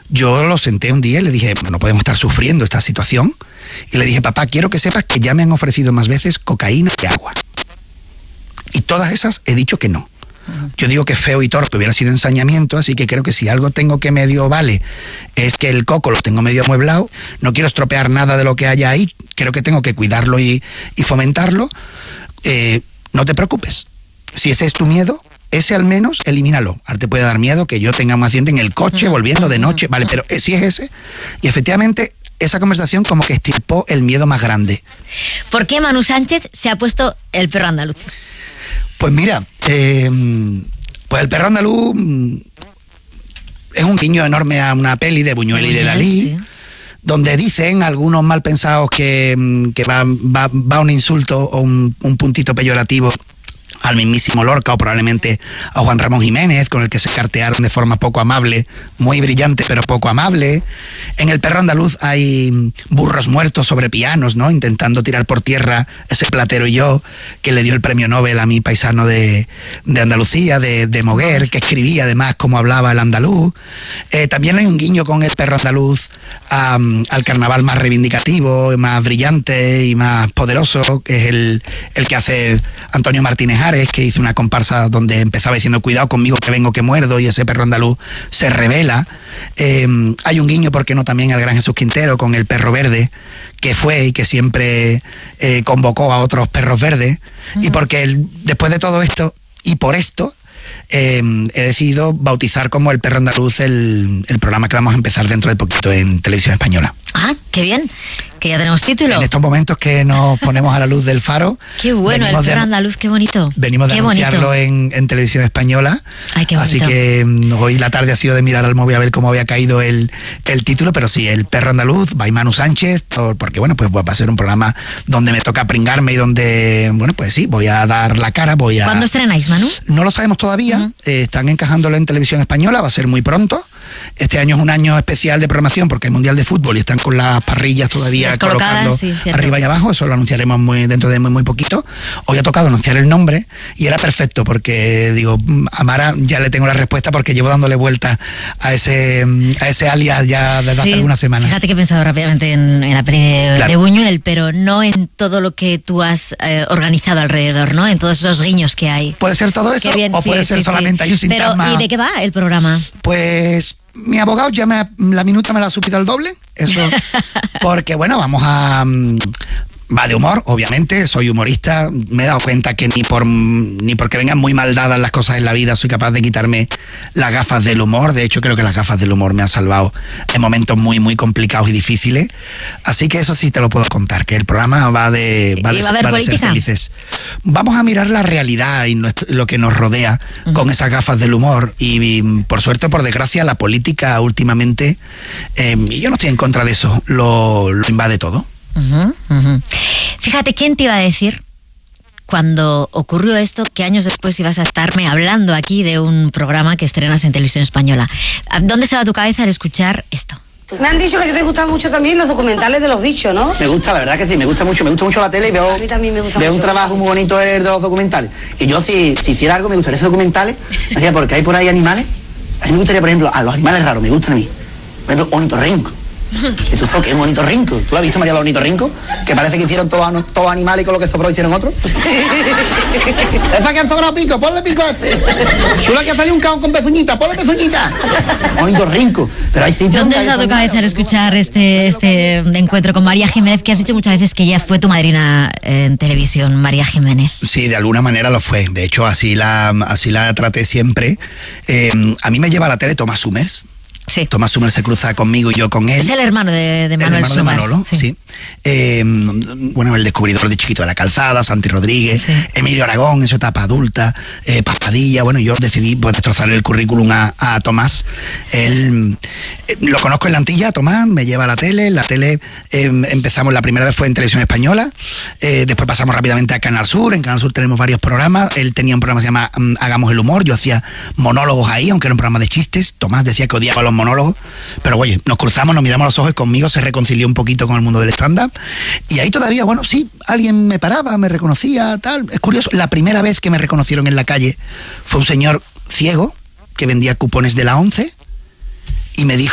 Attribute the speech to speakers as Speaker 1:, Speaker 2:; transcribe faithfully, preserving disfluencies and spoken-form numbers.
Speaker 1: yo lo senté un día y le dije, no podemos estar sufriendo esta situación. Y le dije, papá, quiero que sepas que ya me han ofrecido más veces cocaína que agua. Y todas esas he dicho que no. Yo digo que feo y torpe hubiera sido ensañamiento, así que creo que si algo tengo que medio vale es que el coco lo tengo medio amueblado, no quiero estropear nada de lo que haya ahí, creo que tengo que cuidarlo y, y fomentarlo. Eh, no te preocupes, si ese es tu miedo, ese al menos elimínalo. Ahora te puede dar miedo que yo tenga un accidente en el coche volviendo de noche, vale, pero si es ese, y efectivamente esa conversación como que extirpó el miedo más grande.
Speaker 2: ¿Por qué Manu Sánchez se ha puesto el perro andaluz?
Speaker 1: Pues mira, eh, pues el perro andaluz es un guiño enorme a una peli de Buñuel y de Dalí, sí, donde dicen algunos mal pensados que, que va, va, va un insulto o un, un puntito peyorativo al mismísimo Lorca o probablemente a Juan Ramón Jiménez, con el que se cartearon de forma poco amable, muy brillante pero poco amable. En el perro andaluz hay burros muertos sobre pianos, ¿no? Intentando tirar por tierra ese Platero y yo, que le dio el premio Nobel a mi paisano de, de Andalucía, de, de Moguer, que escribía además cómo hablaba el andaluz. Eh, también hay un guiño con el perro andaluz um, al carnaval más reivindicativo, más brillante y más poderoso, que es el, el que hace Antonio Martínez Ares, que hizo una comparsa donde empezaba diciendo cuidado conmigo que vengo que muerdo, y ese perro andaluz se revela. Eh, hay un guiño, ¿por qué no?, también al gran Jesús Quintero con el perro verde, que fue y que siempre eh, convocó a otros perros verdes. Uh-huh. Y porque el, después de todo esto y por esto eh, he decidido bautizar como el perro andaluz el, el programa que vamos a empezar dentro de poquito en Televisión Española.
Speaker 2: Ah, qué bien, que ya tenemos título.
Speaker 1: En estos momentos que nos ponemos a la luz del faro.
Speaker 2: Qué bueno, el perro de, andaluz, qué bonito.
Speaker 1: Venimos de
Speaker 2: qué
Speaker 1: anunciarlo en, en Televisión Española.
Speaker 2: Ay, qué bonito.
Speaker 1: Así que um, hoy la tarde ha sido de mirar al móvil a ver cómo había caído el, el título, pero sí, el perro andaluz, by Manu Sánchez, por, porque bueno, pues va a ser un programa donde me toca pringarme y donde, bueno, pues sí, voy a dar la cara, voy a...
Speaker 2: ¿Cuándo estrenáis, Manu?
Speaker 1: No lo sabemos todavía, uh-huh. eh, están encajándolo en Televisión Española, va a ser muy pronto. Este año es un año especial de programación porque hay Mundial de Fútbol y están con las parrillas todavía sí, colocando sí, arriba y abajo, eso lo anunciaremos muy dentro de muy, muy poquito. Hoy ha tocado anunciar el nombre y era perfecto porque, digo, a Mara ya le tengo la respuesta porque llevo dándole vueltas a ese a ese alias ya desde sí, hace algunas semanas.
Speaker 2: Fíjate que he pensado rápidamente en, en la peli de, claro. de Buñuel, pero no en todo lo que tú has eh, organizado alrededor, ¿no? En todos esos guiños que hay.
Speaker 1: Puede ser todo eso bien, o sí, puede ser sí, solamente sí. hay un sintagma.
Speaker 2: Pero, ¿y de qué va el programa?
Speaker 1: Pues mi abogado ya me ha, la minuta me la ha subido al doble, eso, porque bueno, vamos a... Va de humor, obviamente, soy humorista, me he dado cuenta que ni por ni porque vengan muy mal dadas las cosas en la vida soy capaz de quitarme las gafas del humor. De hecho, creo que las gafas del humor me han salvado en momentos muy, muy complicados y difíciles. Así que eso sí te lo puedo contar, que el programa va de, va de,
Speaker 2: va
Speaker 1: va de ser felices. Vamos a mirar la realidad y nuestro, lo que nos rodea uh-huh. con esas gafas del humor. Y, y por suerte, por desgracia, la política últimamente, eh, y yo no estoy en contra de eso, lo, lo invade todo.
Speaker 2: Uh-huh, uh-huh. Fíjate, ¿quién te iba a decir cuando ocurrió esto que años después ibas a estarme hablando aquí de un programa que estrenas en Televisión Española? ¿Dónde se va tu cabeza al escuchar esto?
Speaker 3: Me han dicho que te gustan mucho también los documentales de los bichos, ¿no?
Speaker 4: Me gusta, la verdad que sí, me gusta mucho, me gusta mucho la tele y veo,
Speaker 3: a mí también me gusta
Speaker 4: veo
Speaker 3: mucho
Speaker 4: un trabajo muy bonito de los documentales. Y yo si, si hiciera algo me gustaría hacer documentales, porque hay por ahí animales. A mí me gustaría, por ejemplo, a los animales raros, me gustan a mí. Por ejemplo, ornitorrinco. ¿Y tú, qué bonito rinco? ¿Tú has visto, María, los ornitorrincos? Que parece que hicieron todos todo animales y con lo que sobró hicieron otro. Esa que han sobrado pico, ponle pico a ese. Chula que ha salido un caón con pezuñita, ponle pezuñita. Ornitorrinco. Pero hay sitios...
Speaker 2: ¿Dónde os ha tocado cabeza escuchar este, este encuentro con María Jiménez, que has dicho muchas veces que ella fue tu madrina en televisión, María Jiménez?
Speaker 1: Sí, de alguna manera lo fue. De hecho, así la, así la traté siempre. Eh, a mí me lleva a la tele Tomás Summers.
Speaker 2: Sí.
Speaker 1: Tomás Summers se cruza conmigo y yo con él.
Speaker 2: Es el hermano de, de Manuel
Speaker 1: El hermano
Speaker 2: Summers.
Speaker 1: de Manolo, sí. sí. Eh, bueno, el descubridor de Chiquito de la Calzada, Santi Rodríguez, sí. Emilio Aragón en su etapa adulta, eh, Papadilla. Bueno, yo decidí pues, destrozar el currículum a, a Tomás. Él, eh, lo conozco en la Antilla, Tomás, me lleva a la tele. En la tele eh, empezamos, la primera vez fue en Televisión Española, eh, después pasamos rápidamente a Canal Sur. En Canal Sur tenemos varios programas. Él tenía un programa que se llama um, Hagamos el Humor. Yo hacía monólogos ahí, aunque era un programa de chistes. Tomás decía que odiaba los monólogos, pero oye, nos cruzamos, nos miramos a los ojos y conmigo se reconcilió un poquito con el mundo del stand-up. Y ahí todavía, bueno, sí, alguien me paraba, me reconocía, tal. Es curioso, la primera vez que me reconocieron en la calle fue un señor ciego que vendía cupones de la once y me dijo